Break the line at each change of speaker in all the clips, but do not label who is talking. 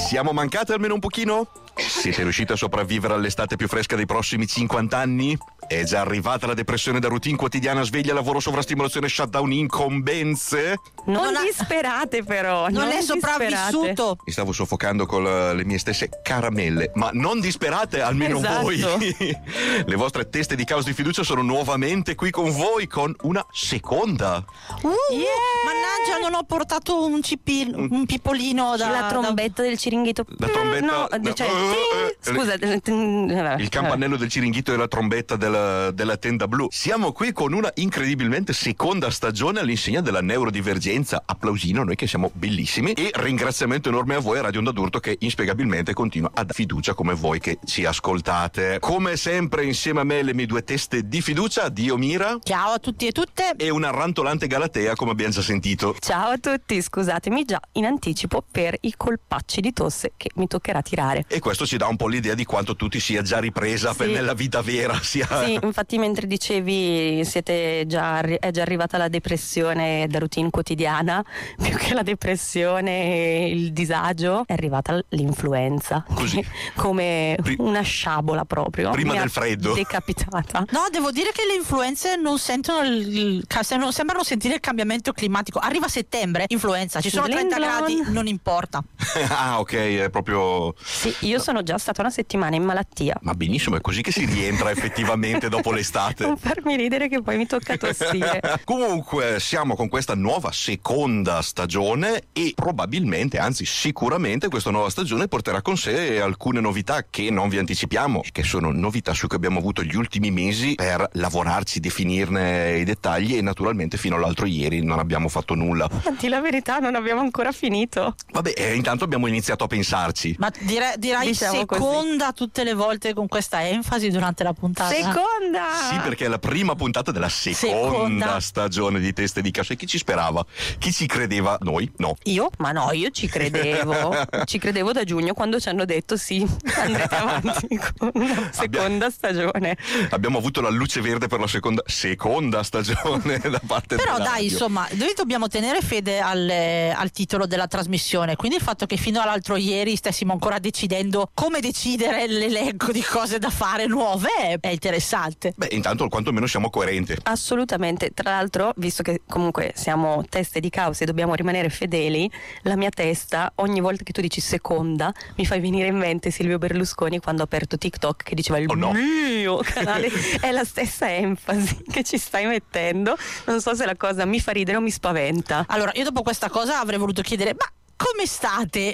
siamo mancati almeno un pochino? Siete riusciti a sopravvivere all'estate più fresca dei prossimi 50 anni? È già arrivata la depressione da routine quotidiana, sveglia, lavoro, sovrastimolazione, shutdown, incombenze?
Non disperate però.
Non è sopravvissuto.
Mi stavo soffocando con le mie stesse caramelle, ma non disperate, almeno
Esatto.
voi. Le vostre teste di caos di fiducia sono nuovamente qui con voi con una seconda.
Mannaggia, non ho portato un pipolino
La trombetta del ciringhito.
La trombetta.
No, cioè, scusa.
Il campanello del ciringhito e la trombetta della tenda blu. Siamo qui con una incredibilmente seconda stagione all'insegna della neurodivergenza. Applausino, noi che siamo bellissimi, e ringraziamento enorme a voi a Radio Onda d'Urto che inspiegabilmente continua a dare fiducia come voi che ci ascoltate. Come sempre insieme a me le mie due teste di fiducia, Dio Mira.
Ciao a tutti e tutte.
E una rantolante Galatea, come abbiamo già sentito.
Ciao a tutti, scusatemi già in anticipo per i colpacci di tosse che mi toccherà tirare.
E questo ci dà un po' l'idea di quanto tu ti sia già ripresa
Sì.
nella vita vera.
Sì, infatti mentre dicevi è già arrivata la depressione da routine quotidiana, più che la depressione e il disagio, è arrivata l'influenza.
Così.
Come una sciabola proprio.
Prima
Mi
del
ha
freddo.
Decapitata.
No, devo dire che le influenze non sentono sembrano sentire il cambiamento climatico. Arriva settembre, influenza, ci sono 30 gradi, non importa.
Ah, ok, è proprio...
Sì, io sono già stata una settimana in malattia.
Ma benissimo, è così che si rientra effettivamente dopo l'estate.
Non farmi ridere che poi mi tocca tossire.
Comunque siamo con questa nuova seconda stagione e probabilmente, anzi sicuramente, questa nuova stagione porterà con sé alcune novità che non vi anticipiamo, che sono novità su cui abbiamo avuto gli ultimi mesi per lavorarci, definirne i dettagli, e naturalmente fino all'altro ieri non abbiamo fatto nulla.
Di la verità, non abbiamo ancora finito.
Vabbè, intanto abbiamo iniziato a pensarci.
Ma dirai
Diciamo
seconda tutte le volte con questa enfasi durante la puntata.
Seconda!
Sì, perché è la prima puntata della seconda stagione di Teste di Caso. E chi ci sperava? Chi ci credeva? Noi? No.
Io? Ma no, io ci credevo. Ci credevo da giugno quando ci hanno detto sì, andrete avanti con una seconda stagione.
Abbiamo avuto la luce verde per la seconda stagione da parte
Però
della
dai,
radio.
insomma, noi dobbiamo tenere fede al titolo della trasmissione, quindi il fatto che fino all'altro ieri stessimo ancora decidendo come decidere l'elenco di cose da fare nuove è interessante.
Beh, intanto quantomeno siamo coerenti.
Assolutamente. Tra l'altro, visto che comunque siamo teste di caos e dobbiamo rimanere fedeli, la mia testa, ogni volta che tu dici seconda, mi fai venire in mente Silvio Berlusconi quando ha aperto TikTok, che diceva il mio canale. È la stessa enfasi che ci stai mettendo. Non so se la cosa mi fa ridere o mi spaventa.
Allora, io dopo questa cosa avrei voluto chiedere, ma come state?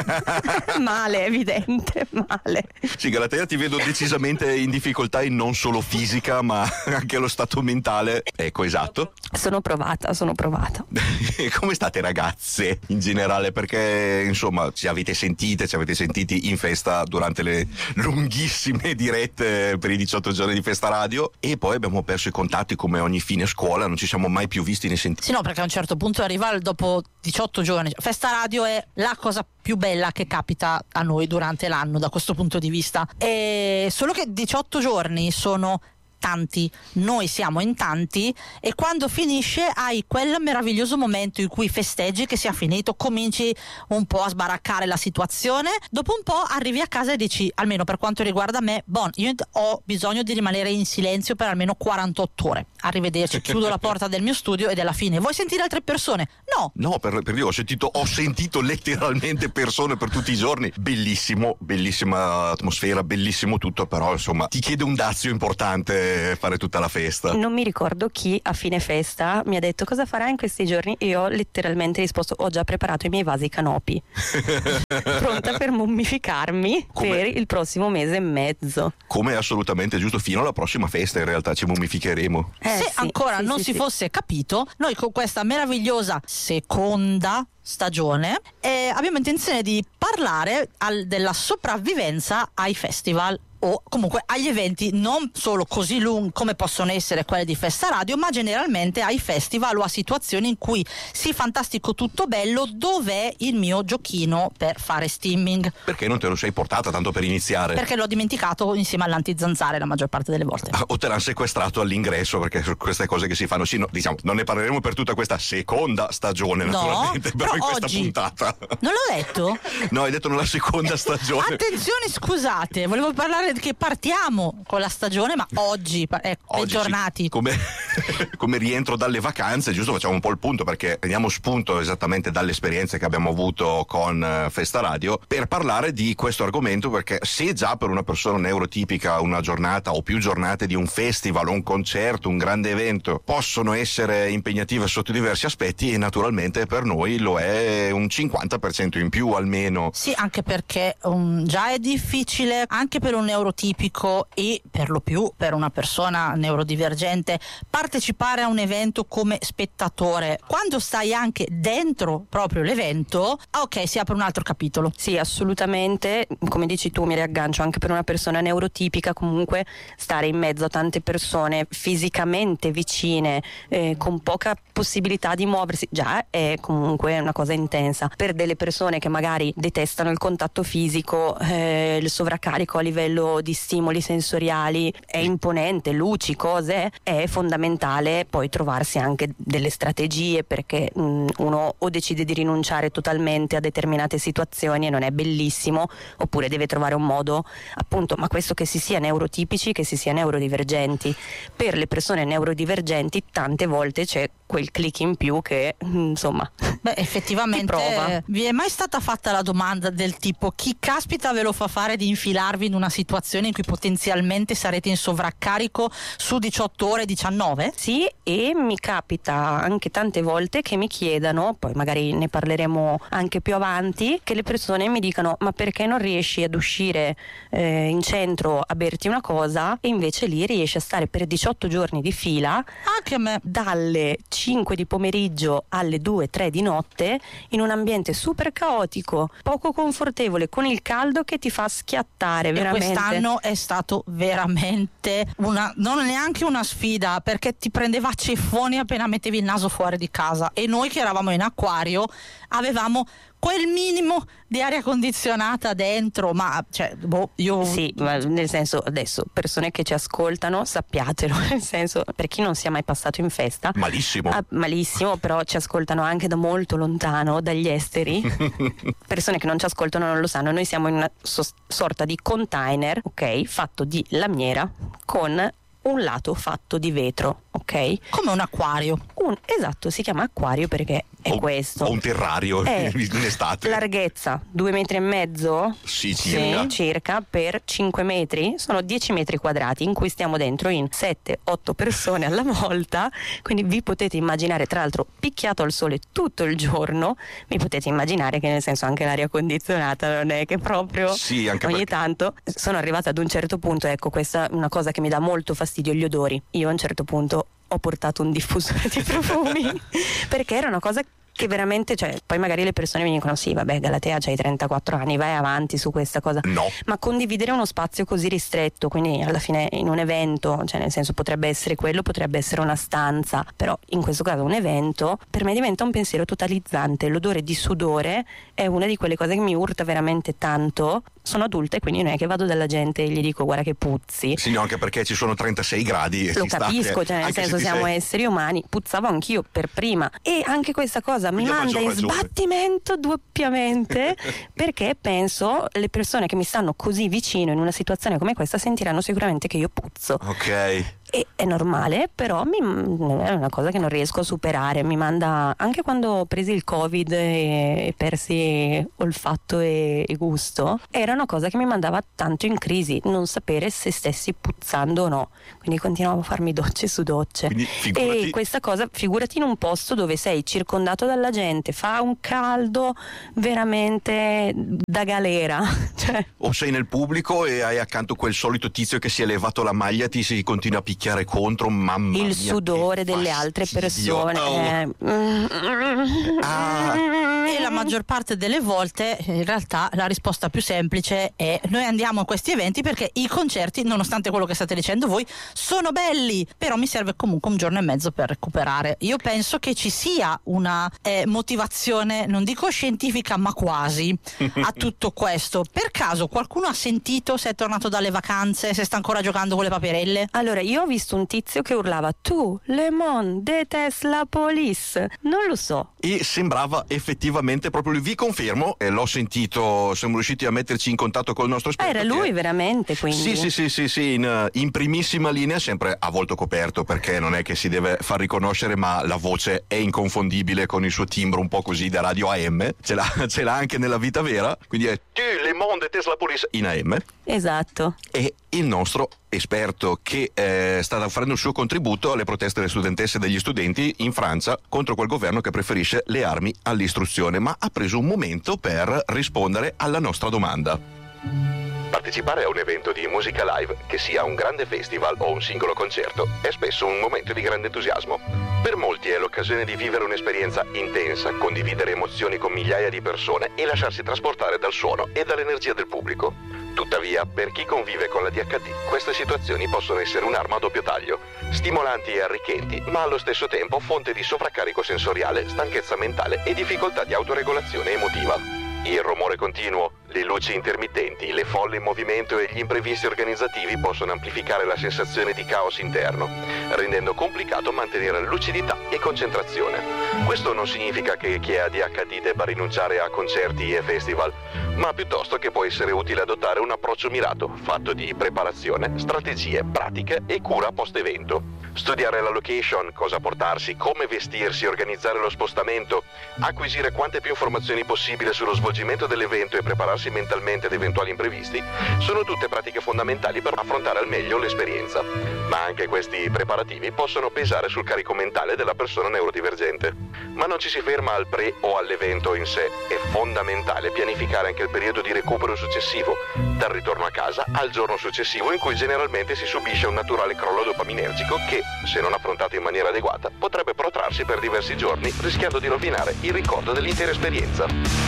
Male, evidente, male.
Sì, Galatea, ti vedo decisamente in difficoltà, e non solo fisica, ma anche lo stato mentale. Ecco, esatto.
Sono provata.
Come state, ragazze, in generale? Perché, insomma, ci avete sentiti in festa durante le lunghissime dirette per i 18 giorni di Festa Radio, e poi abbiamo perso i contatti come ogni fine scuola, non ci siamo mai più visti né sentiti.
Sì, no, perché a un certo punto arriva dopo 18 giorni. Festa Radio è la cosa più bella che capita a noi durante l'anno da questo punto di vista. E solo che 18 giorni sono tanti, noi siamo in tanti, e quando finisce hai quel meraviglioso momento in cui festeggi che sia finito, cominci un po' a sbaraccare la situazione, dopo un po' arrivi a casa e dici, almeno per quanto riguarda me, io ho bisogno di rimanere in silenzio per almeno 48 ore, arrivederci, chiudo la porta del mio studio ed è la fine. Vuoi sentire altre persone? No,
per Dio, ho sentito letteralmente persone per tutti i giorni. Bellissima atmosfera, bellissimo tutto, però insomma ti chiede un dazio importante fare tutta la festa.
Non mi ricordo chi a fine festa mi ha detto cosa farai in questi giorni, e io ho letteralmente risposto: ho già preparato i miei vasi canopi, pronta per mummificarmi per il prossimo mese e mezzo.
Come è assolutamente giusto, fino alla prossima festa in realtà ci mummificheremo.
Se ancora non si fosse capito, noi con questa meravigliosa seconda stagione abbiamo intenzione di parlare della sopravvivenza ai festival o comunque agli eventi non solo così lunghi come possono essere quelli di Festa Radio, ma generalmente ai festival o a situazioni in cui sì, fantastico, tutto bello, dov'è il mio giochino per fare steaming?
Perché non te lo sei portata tanto per iniziare?
Perché l'ho dimenticato insieme all'antizanzare la maggior parte delle volte.
O te l'hanno sequestrato all'ingresso, perché sono queste cose che si fanno. Sì, no, diciamo, non ne parleremo per tutta questa seconda stagione, naturalmente, però in questa
oggi,
puntata.
Non l'ho detto?
No, hai detto nella seconda stagione.
Attenzione, scusate, volevo parlare che partiamo con la stagione, ma oggi giornati.
Sì, come rientro dalle vacanze, giusto, facciamo un po' il punto, perché prendiamo spunto esattamente dalle esperienze che abbiamo avuto con Festa Radio per parlare di questo argomento, perché se già per una persona neurotipica una giornata o più giornate di un festival, un concerto, un grande evento possono essere impegnative sotto diversi aspetti, e naturalmente per noi lo è un 50% in più almeno.
Sì, anche perché già è difficile anche per un neurotipico e per lo più per una persona neurodivergente partecipare a un evento come spettatore. Quando stai anche dentro proprio l'evento, ok, si apre un altro capitolo.
Sì, assolutamente, come dici tu, mi riaggancio, anche per una persona neurotipica comunque stare in mezzo a tante persone fisicamente vicine, con poca possibilità di muoversi, già è comunque una cosa intensa. Per delle persone che magari detestano il contatto fisico, il sovraccarico a livello di stimoli sensoriali è imponente, luci, cose, è fondamentale poi trovarsi anche delle strategie, perché uno o decide di rinunciare totalmente a determinate situazioni e non è bellissimo, oppure deve trovare un modo, appunto, ma questo che si sia neurotipici, che si sia neurodivergenti. Per le persone neurodivergenti tante volte c'è quel click in più che insomma
effettivamente vi è mai stata fatta la domanda del tipo: chi caspita ve lo fa fare di infilarvi in una situazione in cui potenzialmente sarete in sovraccarico su 18 ore 19?
Sì, e mi capita anche tante volte che mi chiedano, poi magari ne parleremo anche più avanti, che le persone mi dicano: ma perché non riesci ad uscire in centro a berti una cosa e invece lì riesci a stare per 18 giorni di fila,
anche a me,
dalle 5 di pomeriggio alle 2-3 di notte, in un ambiente super caotico, poco confortevole, con il caldo che ti fa schiattare veramente.
E quest'anno è stato veramente non neanche una sfida, perché ti prendeva a ceffoni appena mettevi il naso fuori di casa, e noi che eravamo in acquario avevamo quel minimo di aria condizionata dentro, ma cioè io
sì, ma nel senso, adesso persone che ci ascoltano sappiatelo, nel senso, per chi non sia mai passato in festa, malissimo, però ci ascoltano anche da molto lontano, dagli esteri. Persone che non ci ascoltano non lo sanno, noi siamo in una sorta di container, ok, fatto di lamiera con un lato fatto di vetro, ok?
Come un acquario.
Esatto, si chiama acquario perché è questo.
O un terrario in estate.
Larghezza 2,5 metri?
Sì,
circa, per 5 metri, sono 10 metri quadrati in cui stiamo dentro in 7-8 persone alla volta, quindi vi potete immaginare, tra l'altro picchiato al sole tutto il giorno, mi potete immaginare che, nel senso, anche l'aria condizionata non è che proprio ogni tanto. Sono arrivata ad un certo punto, ecco, questa è una cosa che mi dà molto fastidio, gli odori. Io a un certo punto ho portato un diffusore di profumi perché era una cosa che veramente, cioè, poi magari le persone mi dicono: sì, vabbè, Galatea, c'hai 34 anni, vai avanti su questa cosa.
No.
Ma condividere uno spazio così ristretto, quindi alla fine in un evento, cioè nel senso, potrebbe essere quello, potrebbe essere una stanza, però in questo caso un evento, per me diventa un pensiero totalizzante. L'odore di sudore è una di quelle cose che mi urta veramente tanto. Sono adulta e quindi non è che vado dalla gente e gli dico: guarda che puzzi.
Sì, no, anche perché ci sono 36 gradi.
Lo capisco, cioè nel senso, siamo esseri umani, puzzavo anch'io per prima, e anche questa cosa mi manda in sbattimento doppiamente perché penso le persone che mi stanno così vicino in una situazione come questa sentiranno sicuramente che io puzzo.
Ok.
E è normale, però è una cosa che non riesco a superare. Mi manda, anche quando ho preso il Covid e persi olfatto e gusto, era una cosa che mi mandava tanto in crisi, non sapere se stessi puzzando o no, quindi continuavo a farmi docce su docce. E questa cosa, figurati in un posto dove sei circondato dalla gente, fa un caldo veramente da galera, cioè
O sei nel pubblico e hai accanto quel solito tizio che si è levato la maglia e ti si continua a picchiare contro, mamma mia,
il sudore delle altre persone.
E la maggior parte delle volte in realtà la risposta più semplice è: noi andiamo a questi eventi perché i concerti, nonostante quello che state dicendo voi, sono belli, però mi serve comunque un giorno e mezzo per recuperare. Io penso che ci sia una motivazione, non dico scientifica ma quasi, a tutto questo. Per caso qualcuno ha sentito se è tornato dalle vacanze, se sta ancora giocando con le paperelle?
Allora, io ho visto un tizio che urlava: tu, Le Monde, déteste la police. Non lo so.
E sembrava effettivamente proprio lui, vi confermo, e l'ho sentito, siamo riusciti a metterci in contatto col nostro esperto.
Era lui veramente, quindi?
Sì, in primissima linea, sempre a volto coperto, perché non è che si deve far riconoscere, ma la voce è inconfondibile con il suo timbro un po' così da radio AM, ce l'ha anche nella vita vera, quindi è tu, Le Monde, Tesla Police in AM.
Esatto.
E il nostro esperto che sta offrendo il suo contributo alle proteste delle studentesse e degli studenti in Francia contro quel governo che preferisce le armi all'istruzione, ma ha preso un momento per rispondere alla nostra domanda. Partecipare a un evento di musica live, che sia un grande festival o un singolo concerto, è spesso un momento di grande entusiasmo. Per molti è l'occasione di vivere un'esperienza intensa, condividere emozioni con migliaia di persone e lasciarsi trasportare dal suono e dall'energia del pubblico. Tuttavia, per chi convive con la DHD, queste situazioni possono essere un'arma a doppio taglio, stimolanti e arricchenti, ma allo stesso tempo fonte di sovraccarico sensoriale, stanchezza mentale e difficoltà di autoregolazione emotiva. Il rumore continuo, le luci intermittenti, le folle in movimento e gli imprevisti organizzativi possono amplificare la sensazione di caos interno, rendendo complicato mantenere lucidità e concentrazione. Questo non significa che chi è ADHD debba rinunciare a concerti e festival, ma piuttosto che può essere utile adottare un approccio mirato, fatto di preparazione, strategie, pratiche e cura post-evento. Studiare la location, cosa portarsi, come vestirsi, organizzare lo spostamento, acquisire quante più informazioni possibile sullo svolgimento dell'evento e prepararsi mentalmente ad eventuali imprevisti sono tutte pratiche fondamentali per affrontare al meglio l'esperienza. Ma anche questi preparativi possono pesare sul carico mentale della persona neurodivergente. Ma non ci si ferma al pre o all'evento in sé, è fondamentale pianificare anche il periodo di recupero successivo, dal ritorno a casa al giorno successivo in cui generalmente si subisce un naturale crollo dopaminergico che, se non affrontato in maniera adeguata, potrebbe protrarsi per diversi giorni, rischiando di rovinare il ricordo dell'intera esperienza.